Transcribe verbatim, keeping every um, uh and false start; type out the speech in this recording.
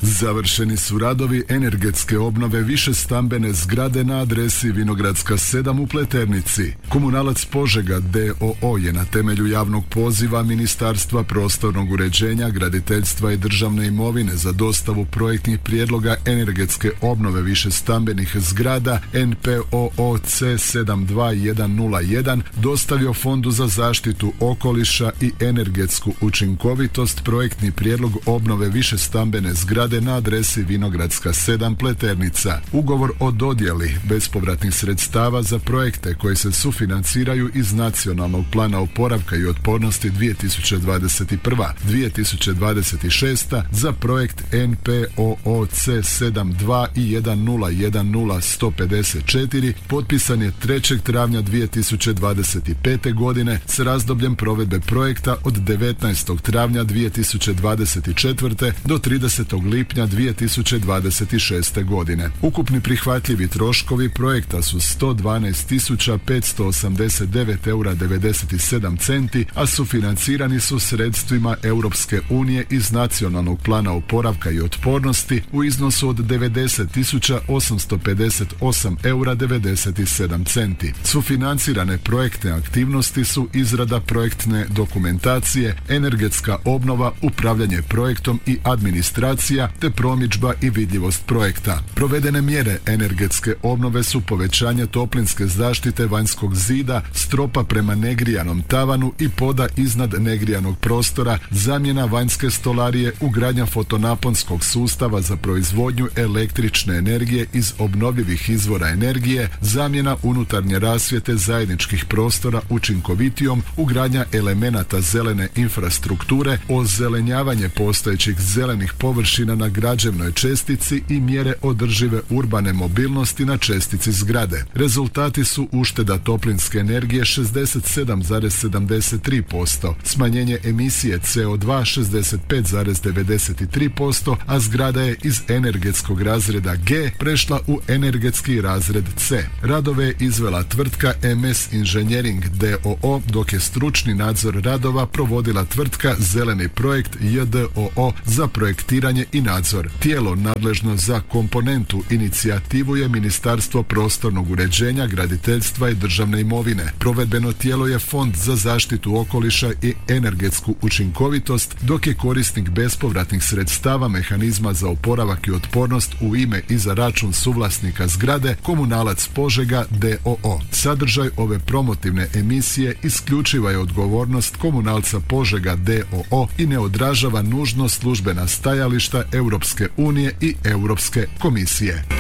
Završeni su radovi energetske obnove višestambene zgrade na adresi Vinogradska sedam u Pleternici. Komunalac Požega d o o je na temelju javnog poziva Ministarstva prostornog uređenja, graditeljstva i državne imovine za dostavu projektnih prijedloga energetske obnove višestambenih zgrada N P O O C sedam dva jedan nula jedan dostavio Fondu za zaštitu okoliša i energetsku učinkovitost projektni prijedlog obnove višestambene zgrade na adresi Vinogradska sedam Pleternica. Ugovor o dodjeli bespovratnih sredstava za projekte koji se sufinanciraju iz Nacionalnog plana oporavka i otpornosti dvije tisuće dvadeset prva do dvije tisuće dvadeset šesta za projekt N P O O C sedam dva jedan nula jedan nula sto pedeset četiri potpisan je trećeg travnja dvije tisuće dvadeset pete godine s razdobljem provedbe projekta od devetnaestog travnja dvije tisuće dvadeset četvrte do tridesetog lipnja dvije tisuće dvadeset šeste godine. Ukupni prihvatljivi troškovi projekta su sto dvanaest tisuća petsto osamdeset devet eura devedeset sedam centi, a sufinancirani su sredstvima Europske unije iz Nacionalnog plana oporavka i otpornosti u iznosu od devedeset tisuća osamsto pedeset osam eura devedeset sedam centi. Sufinancirane projektne aktivnosti su izrada projektne dokumentacije, energetska obnova, upravljanje projektom i administracija, te promidžba i vidljivost projekta. Provedene mjere energetske obnove su povećanje toplinske zaštite vanjskog zida, stropa prema negrijanom tavanu i poda iznad negrijanog prostora, zamjena vanjske stolarije, ugradnja fotonaponskog sustava za proizvodnju električne energije iz obnovljivih izvora energije, zamjena unutarnje rasvjete zajedničkih prostora učinkovitijom, ugradnja elemenata zelene infrastrukture, ozelenjavanje postojećih zelenih površina na građevnoj čestici i mjere održive urbane mobilnosti na čestici zgrade. Rezultati su ušteda toplinske energije šezdeset sedam zarez sedamdeset tri posto, smanjenje emisije C O dva šezdeset pet zarez devedeset tri posto, a zgrada je iz energetskog razreda G prešla u energetski razred C. Radove je izvela tvrtka M S Engineering d o o, dok je stručni nadzor radova provodila tvrtka Zeleni projekt J D o o za projektiranje i nadzor. Tijelo nadležno za komponentu inicijativu je Ministarstvo prostornog uređenja, graditeljstva i državne imovine. Provedbeno tijelo je Fond za zaštitu okoliša i energetsku učinkovitost, dok je korisnik bespovratnih sredstava mehanizma za oporavak i otpornost u ime i za račun suvlasnika zgrade Komunalac Požega d o o. Sadržaj ove promotivne emisije isključiva je odgovornost Komunalca Požega d o o i ne odražava nužno službena stajališta Europske unije i Europske komisije.